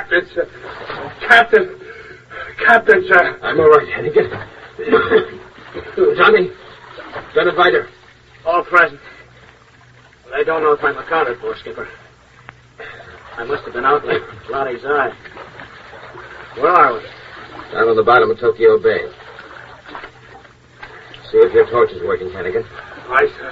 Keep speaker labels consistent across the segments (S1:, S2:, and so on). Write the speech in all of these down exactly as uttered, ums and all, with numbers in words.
S1: Captain, sir. Captain. Captain, sir.
S2: I'm all right, Hannigan. Johnny. Lieutenant Viter.
S3: All present. But I don't know if I'm accounted for, Skipper. I must have been out like Lottie's eye. Where are we?
S2: Down on the bottom of Tokyo Bay. See if your torch is working, Hannigan.
S1: Aye, sir.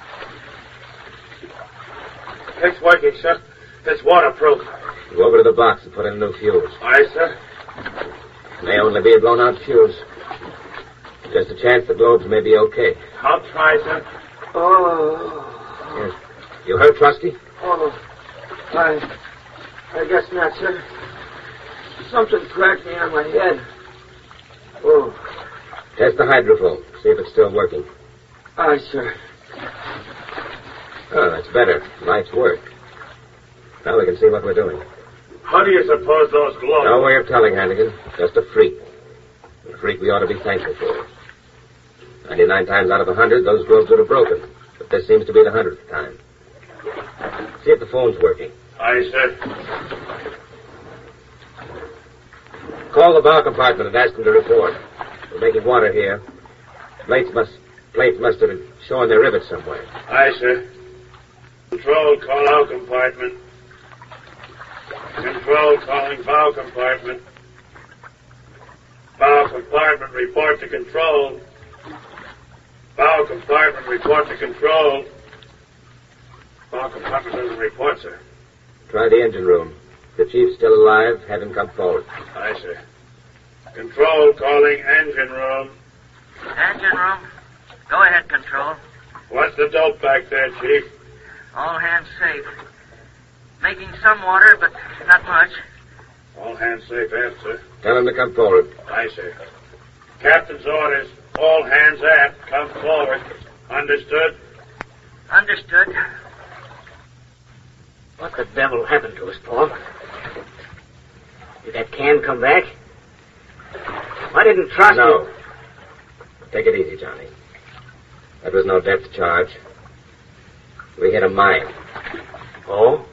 S1: It's working, sir. It's waterproof.
S2: Go over to the box and put in a new fuse.
S1: Aye, sir.
S2: May only be a blown-out fuse. Just a chance the globes may be okay.
S1: I'll try, sir.
S3: Oh.
S2: Yes. You hurt, Trusky?
S3: Oh. I... I guess not, sir. Something cracked me on my head. Oh.
S2: Test the hydrophone. See if it's still working.
S3: Aye, sir.
S2: Oh, that's better. Lights work. Now we can see what we're doing.
S1: How do you suppose those globes...
S2: No way of telling, Hannigan. Just a freak. A freak we ought to be thankful for. Ninety-nine times out of a hundred, those globes would have broken. But this seems to be the hundredth time. See if the phone's working.
S1: Aye, sir.
S2: Call the bow compartment and ask them to report. We're making water here. Plates must plates must have shown their rivets somewhere.
S1: Aye, sir. Control, call out compartment. Control, calling bow compartment. Bow compartment, report to control. Bow compartment, report to control. Bow compartment doesn't report, sir.
S2: Try the engine room. If the chief's still alive, have him come forward.
S1: Aye, sir. Control, calling engine room.
S4: Engine room. Go ahead, Control.
S1: What's the dope back there, Chief?
S4: All hands safe. Making some water, but not much.
S1: All hands safe aft, sir.
S2: Tell him to come forward.
S1: Aye, sir. Captain's orders. All hands aft. Come forward. Understood?
S4: Understood.
S3: What the devil happened to us, Paul? Did that can come back? I didn't trust
S2: No.
S3: you.
S2: Take it easy, Johnny. That was no depth charge. We hit a mine.
S3: Oh?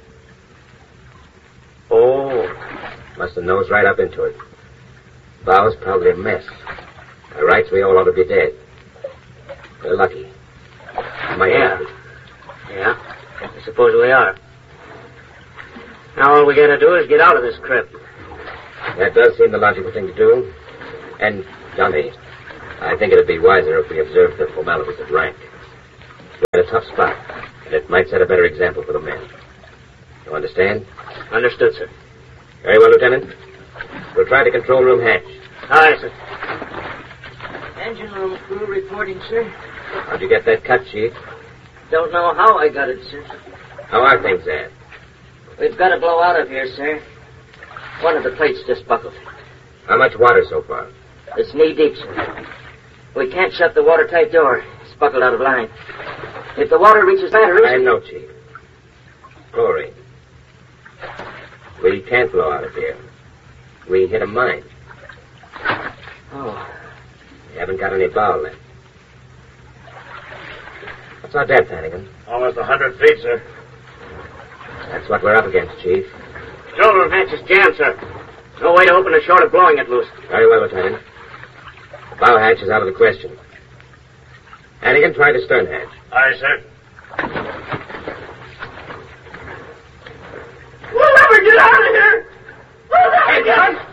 S3: Oh.
S2: Must have nosed right up into it. Bow's probably a mess. By rights, we all ought to be dead. We're lucky. My
S3: Yeah.
S2: hand.
S3: Yeah. I suppose we are. Now all we gotta do is get out of this crypt.
S2: That does seem the logical thing to do. And, Johnny, I think it'd be wiser if we observed the formalities of rank. We're in a tough spot, and it might set a better example for the men. You understand?
S3: Understood, sir.
S2: Very well, Lieutenant. We'll try the control room hatch.
S3: Aye, sir.
S4: Engine room crew reporting, sir.
S2: How'd you get that cut, Chief?
S4: Don't know how I got it, sir.
S2: How are things there?
S4: We've got to blow out of here, sir. One of the plates just buckled.
S2: How much water so far?
S4: It's knee-deep, sir. We can't shut the watertight door. It's buckled out of line. If the water reaches that or...
S2: I know, Chief. Chlorine. We can't blow out of here. We hit a mine.
S4: Oh.
S2: We haven't got any bow left. What's our depth, Hannigan?
S1: Almost a hundred feet, sir.
S2: That's what we're up against, Chief.
S3: Control room hatch is jammed, sir. No way to open it short of blowing it loose.
S2: Very well, Lieutenant. The bow hatch is out of the question. Hannigan, try the stern hatch.
S1: Aye, sir.
S3: We'll never get out of here! We'll never get out!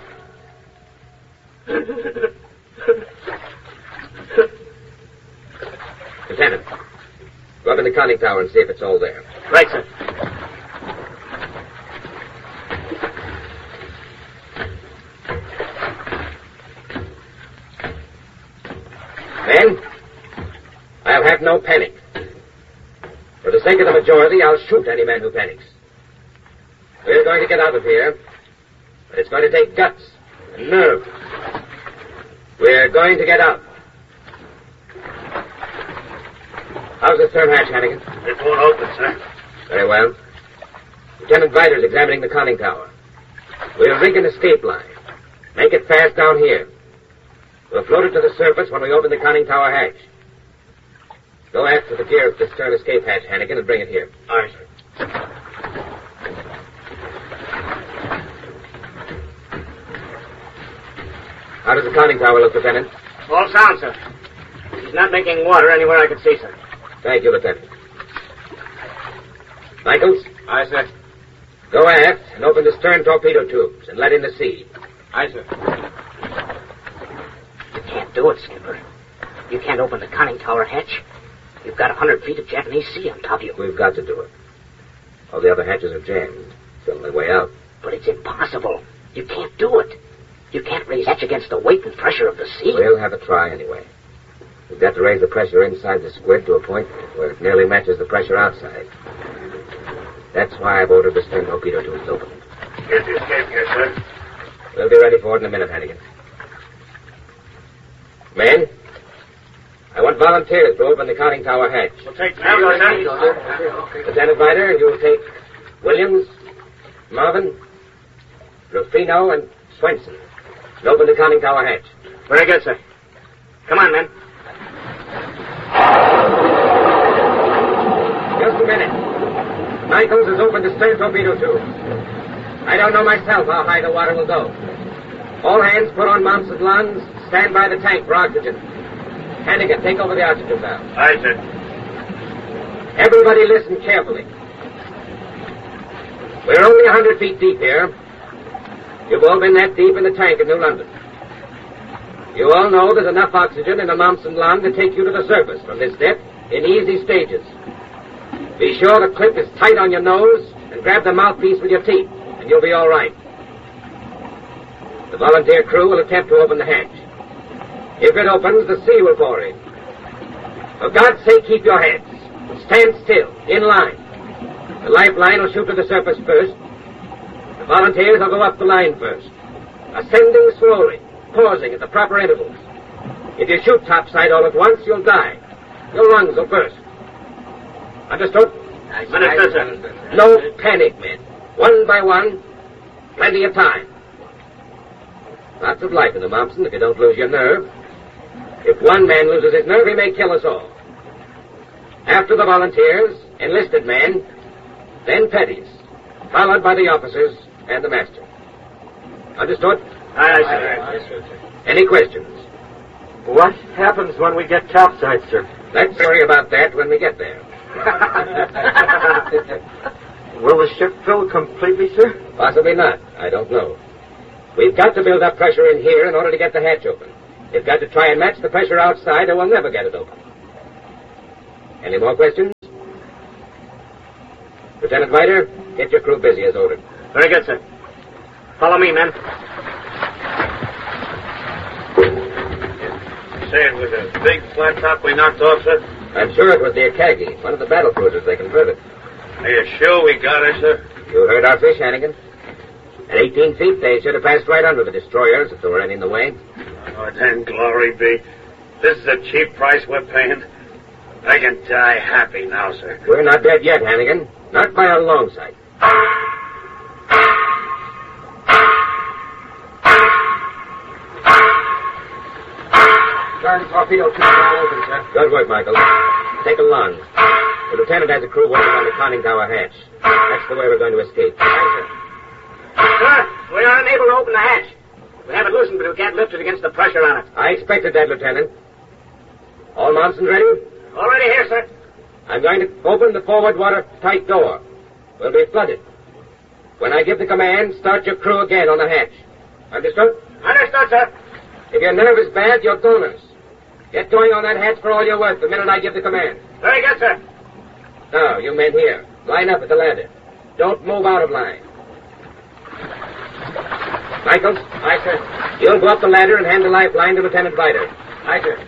S2: Lieutenant, go up in the conning tower and see if it's all there.
S3: Right, sir.
S2: Men, I'll have no panic. For the sake of the majority, I'll shoot any man who panics. We're going to get out of here, but it's going to take guts and nerve. We're going to get out. How's the stern hatch, Hannigan?
S1: It won't open, sir.
S2: Very well. Lieutenant Viter's examining the conning tower. We'll rig an escape line. Make it fast down here. We'll float it to the surface when we open the conning tower hatch. Go aft to the gear of the stern escape hatch, Hannigan, and bring it here.
S1: Aye, sir.
S2: How does the conning tower look, Lieutenant?
S3: All sound, sir. He's not making water anywhere I can see, sir.
S2: Thank you, Lieutenant. Michaels?
S3: Aye, sir.
S2: Go aft and open the stern torpedo tubes and let in the sea.
S3: Aye, sir. You can't do it, Skipper. You can't open the conning tower hatch. You've got a hundred feet of Japanese sea on top of you.
S2: We've got to do it. All the other hatches are jammed. It's the only way out.
S3: But it's impossible. You can't do it. You can't raise hatch against the weight and pressure of the sea.
S2: We'll have a try anyway. We've got to raise the pressure inside the squid to a point where it nearly matches the pressure outside. That's why I've ordered the stern torpedo tubes open.
S1: Here's the escape gear, sir.
S2: We'll be ready for it in a minute, Hannigan. Men, I want volunteers to open the conning tower hatch.
S1: We'll take three, Lieutenant.
S2: Lieutenant Ryder, you'll take Williams, Marvin, Rufino, and Swenson. And open the conning tower hatch.
S3: Very good, sir. Come on, men.
S2: Just a minute. Michaels has opened the stern torpedo tubes. I don't know myself how high the water will go. All hands put on mounts and lungs. Stand by the tank for oxygen. Hannigan, take over the oxygen valve.
S1: Aye, sir.
S2: Everybody listen carefully. We're only a hundred feet deep here. You've all been that deep in the tank in New London. You all know there's enough oxygen in a Momsen lung to take you to the surface from this depth in easy stages. Be sure the clip is tight on your nose and grab the mouthpiece with your teeth, and you'll be all right. The volunteer crew will attempt to open the hatch. If it opens, the sea will pour in. For God's sake, keep your heads. Stand still, in line. The lifeline will shoot to the surface first. The volunteers will go up the line first, ascending slowly, pausing at the proper intervals. If you shoot topside all at once, you'll die. Your lungs will burst. Understood?
S3: Understood, sir.
S2: No panic, men. One by one, plenty of time. Lots of life in the Momsen if you don't lose your nerve. If one man loses his nerve, he may kill us all. After the volunteers, enlisted men, then petties, followed by the officers and the master. Understood?
S3: Aye, aye, sir.
S2: Any questions?
S5: What happens when we get topside, sir?
S2: Let's worry about that when we get there.
S5: Will the ship fill completely, sir?
S2: Possibly not. I don't know. We've got to build up pressure in here in order to get the hatch open. We've got to try and match the pressure outside or we'll never get it open. Any more questions? Lieutenant Ryder, get your crew busy as ordered.
S3: Very good, sir. Follow me, men.
S1: Say it was a big flat top we knocked off, sir?
S2: I'm sure it was the Akagi, one of the battle cruisers they converted.
S1: Are you sure we got her, sir?
S2: You heard our fish, Hannigan. At eighteen feet, they should have passed right under the destroyers if there were any in the way.
S1: Oh, then glory be. This is a cheap price we're paying. I can die happy now, sir.
S2: We're not dead yet, Hannigan. Not by a long sight.
S3: Stern torpedo tube all open, sir.
S2: Good work, Michael. Take a lung. The lieutenant has a crew working on the conning tower hatch. That's the way we're going to escape.
S3: Thank you. Sir, we are unable to open the hatch. We have it loosened, but we can't lift it against the pressure on it.
S2: I expected that, Lieutenant. All Monsons ready?
S3: Already here, sir.
S2: I'm going to open the forward watertight door. We'll be flooded. When I give the command, start your crew again on the hatch. Understood?
S3: Understood, sir.
S2: If your nerve is bad, you're goners. Get going on that hatch for all you're worth the minute I give the command.
S3: Very good, sir.
S2: Now, you men here, line up at the ladder. Don't move out of line. Michaels?
S3: Aye, sir.
S2: You'll go up the ladder and hand the lifeline to Lieutenant Ryder.
S3: Aye, sir.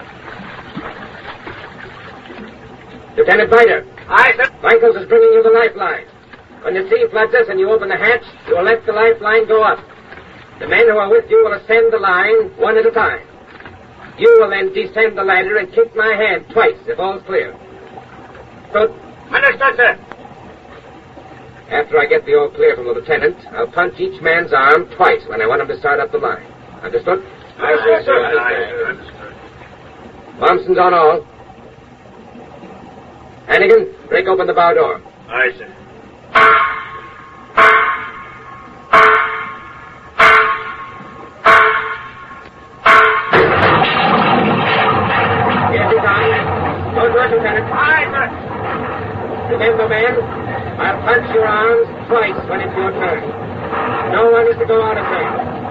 S2: Lieutenant Ryder.
S3: Aye, sir.
S2: Michaels is bringing you the lifeline. When the sea floods us and you open the hatch, you will let the lifeline go up. The men who are with you will ascend the line one at a time. You will then descend the ladder and kick my hand twice if all's clear. Good.
S3: Understood, sir.
S2: After I get the all clear from the lieutenant, I'll punch each man's arm twice when I want him to start up the line. Understood?
S3: Aye, sir, sir.
S1: Aye, sir. Understood.
S2: Momsen's on all. Hannigan, break open the bow door.
S1: Aye, sir.
S2: Lieutenant.
S1: Aye, sir.
S2: Remember, men, I'll punch your arms twice when it's your turn. No one is to go out of turn.